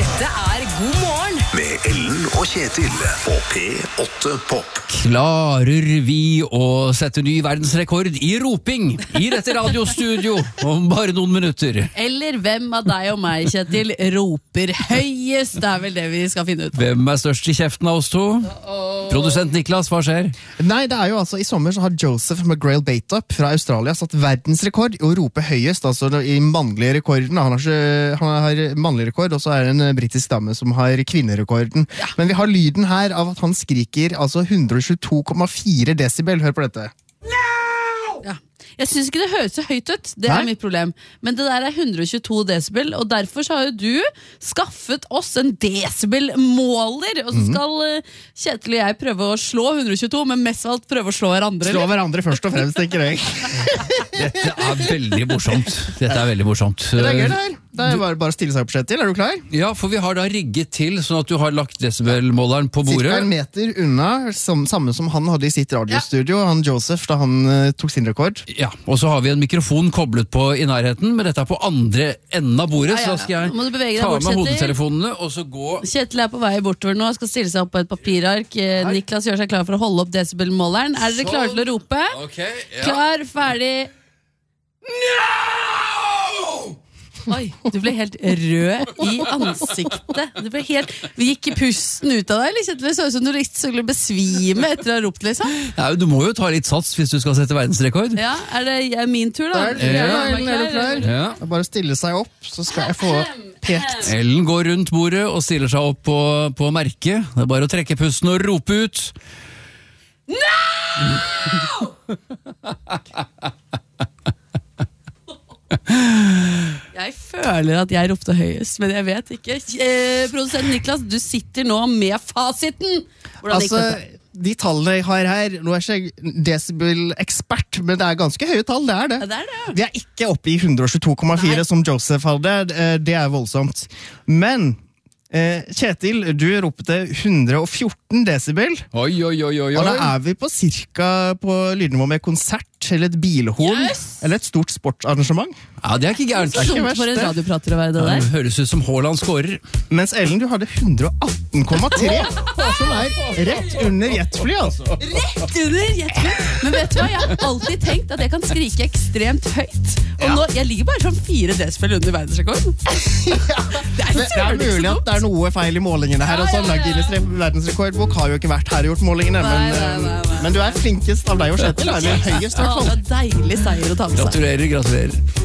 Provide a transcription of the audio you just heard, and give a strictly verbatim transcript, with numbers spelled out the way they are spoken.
Dette er God morgen Med Ellen og Kjetil på P åtte Pop. Klarer vi å sette ny verdensrekord i roping i dette radiostudio om bare noen minutter? Eller hvem av deg og meg, Kjetil, roper høyest? Det er vel det vi skal finne ut. Hvem er størst i kjeften av oss to? Produsent Niklas, hva skjer? Nei, det er jo altså I sommer så har Joseph McGrail Bateup fra Australia satt verdensrekord i å rope høyest, altså i mannlige rekorden. Han har, ikke, han har mannlig rekord, og så er det en britisk dame som har kvinnerekorden. Ja. Men vi har lyden her av at han skriker altså hundre og tjueto komma fire desibel. Hør på dette. Ja. Jeg synes ikke det høres så høyt ut. Det Nei? er mitt problem. Men det der er hundre og tjueto desibel, og derfor så har jo du skaffet oss en desibel-måler. Og så skal uh, Kjetil og jeg prøve å slå hundre og tjueto, men mest av alt prøve å slå hverandre. Slå eller? hverandre først og fremst, tenker jeg. Dette er veldig morsomt. Dette er veldig morsomt. Det er gøy det her. Det er bare, bare stille seg opp, Kjetil. Er du klar? Ja, for vi har da rigget til sånn at du har lagt desibelmåleren på bordet. Cirka en meter unna, som, samme som han hadde i sitt radiostudio, han Joseph, da han uh, tok sin rekord. Ja, og så har vi en mikrofon koblet på i nærheten, men dette er på andre enden av bordet, Ja, ja, ja. så da skal Nå må du bevege jeg deg ta bort, med Kjetil. hodetelefonene, og så gå... Kjetil er på vei bortover nå, skal stille seg opp på et papirark. Eh, Niklas gjør seg klar for å holde opp desibelmåleren. Er dere klare til å rope? Ok, ja. Klar, ferdig. No! Oi, du ble helt rød i ansiktet. Du ble helt... Vi gikk pusten ut av deg, eller Kjetil? Det så ut som du skulle besvime etter å ha ropt, liksom. Ja, du må jo ta litt sats hvis du skal sette verdensrekord. Ja, er det er min tur da? Der, ja, Er Ellen, er du klar? Ja. Det er bare å stille seg opp, så skal jeg få pekt. Ellen går rundt bordet og stiller seg opp på, på merket. Det er bare å trekke pusten og rope ut. Jeg føler at jeg ropte høyest, men jeg vet ikke. Eh, produsent Niklas, du sitter nå med fasiten. Hvordan gikk Altså, dette? de tallene jeg har her, nå er jeg ikke desibel-ekspert, men det er ganske høye tall, det er det. Ja, det er det. Vi er ikke oppe i hundre og tjueto komma fire som Joseph hadde, eh, det er voldsomt. Men eh, Kjetil, du ropte hundre og fjorten desibel, Oi, oi, oi, oi, og da oi. er vi på cirka på lydnivå med konsert, eller et bilhorn, Yes! eller et stort sportsarrangement. Ja, det er ikke gærent. Så dumt verst, for en det. radioprater å være det Det der. høres ut som Haaland skårer. Mens Ellen, du hadde hundre og atten komma tre, som er rett under jetfly, altså. Rett under jetfly. Men vet du hva, jeg har alltid tenkt at jeg kan skrike ekstremt høyt. Og Ja. nå, jeg ligger bare sånn fire desibel under verdensrekord. Det er, Det er mulig at det er noe feil i målingene her. Ja, Og ja, sånn, ja, ja. Guinness verdensrekordbok har jo ikke vært her og gjort målingene, Nei, men, nei, nei, nei. men du er flinkest av deg og Kjetil. Eller høyest, i hvert Ja, fall. det er deilig seier å ta med seg. Gratulerer, gratulerer.